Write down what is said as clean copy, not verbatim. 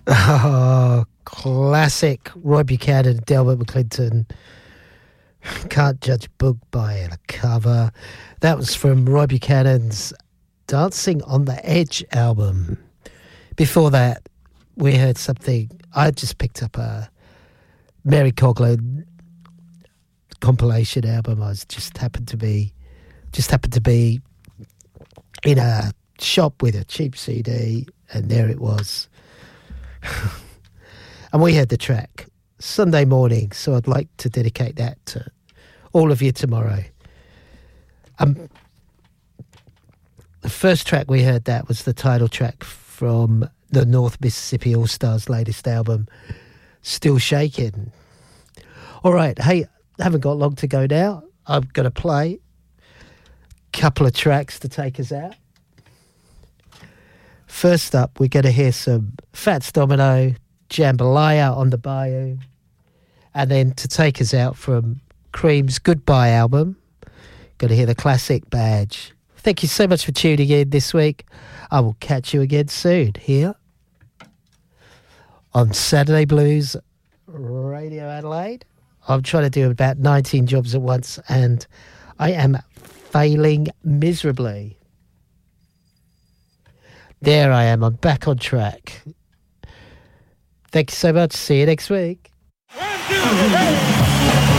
Oh, classic Roy Buchanan, Delbert McClinton. Can't judge a book by a cover. That was from Roy Buchanan's Dancing on the Edge album. Before that, we heard something. I just picked up a Mary Coughlin compilation album. I was just happened to be in a shop with a cheap CD, and there it was. And we had the track Sunday Morning, so I'd like to dedicate that to all of you tomorrow. The first track we heard, that was the title track from the North Mississippi All-Stars latest album, Still Shaking. All right, hey, haven't got long to go now. I'm going to play a couple of tracks to take us out. First up, we're going to hear some Fats Domino, Jambalaya on the Bayou. And then to take us out from Cream's Goodbye album, going to hear the classic Badge. Thank you so much for tuning in this week. I will catch you again soon here on Saturday Blues Radio Adelaide. I'm trying to do about 19 jobs at once, and I am failing miserably. There I am. I'm back on track. Thank you so much. See you next week. 1, 2, 3.